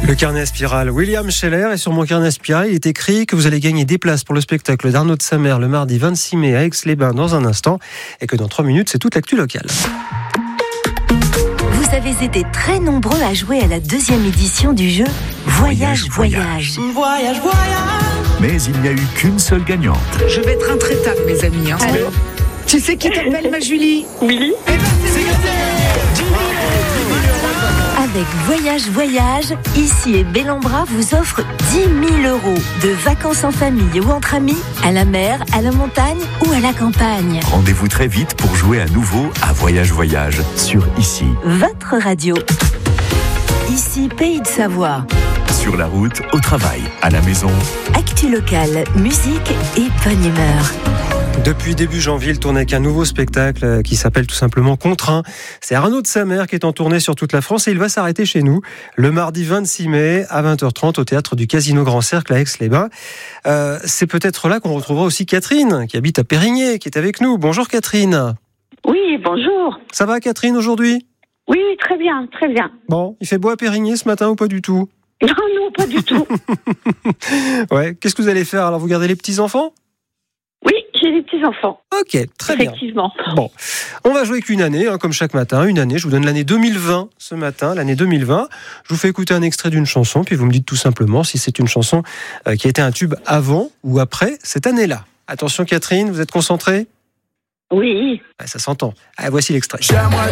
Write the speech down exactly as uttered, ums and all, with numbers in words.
Le carnet à spirale, William Scheller, et sur mon carnet à spirale, il est écrit que vous allez gagner des places pour le spectacle d'Arnaud de Samer le mardi vingt-six mai à Aix-les-Bains dans un instant, et que dans trois minutes, c'est toute l'actu locale. Vous avez été très nombreux à jouer à la deuxième édition du jeu Voyage, Voyage. Voyage, voyage. voyage. Mais il n'y a eu qu'une seule gagnante. Je vais être intraitable, mes amis. Hein. Allô ? Tu sais qui t'appelle, ma Julie ? Oui. Eh ben, c'est gagné. Avec Voyage, Voyage, Ici et Bellambra vous offre dix mille euros de vacances en famille ou entre amis, à la mer, à la montagne ou à la campagne. Rendez-vous très vite pour jouer à nouveau à Voyage Voyage sur Ici. Votre radio. Ici, Pays de Savoie. Sur la route, au travail, à la maison. Actu locale, musique et bonne humeur. Depuis début janvier, il tourne avec un nouveau spectacle qui s'appelle tout simplement Contraint. C'est Arnaud de Samer qui est en tournée sur toute la France et il va s'arrêter chez nous le mardi vingt-six mai à vingt heures trente au théâtre du Casino Grand Cercle à Aix-les-Bains. Euh, c'est peut-être là qu'on retrouvera aussi Catherine qui habite à Périgné, qui est avec nous. Bonjour Catherine. Oui, bonjour. Ça va Catherine aujourd'hui ? Oui, oui, très bien, très bien. Bon, il fait beau à Périgné ce matin ou pas du tout ? Non, non, pas du tout. Ouais, qu'est-ce que vous allez faire ? Alors vous gardez les petits-enfants ? Oui, j'ai des petits-enfants. Ok, très bien. Effectivement. Bon, on va jouer qu'une année, hein, comme chaque matin. Une année, je vous donne l'année deux mille vingt ce matin, l'année deux mille vingt. Je vous fais écouter un extrait d'une chanson, puis vous me dites tout simplement si c'est une chanson euh, qui a été un tube avant ou après cette année-là. Attention Catherine, vous êtes concentrée ? Oui. Ouais, ça s'entend. Ah, voici l'extrait.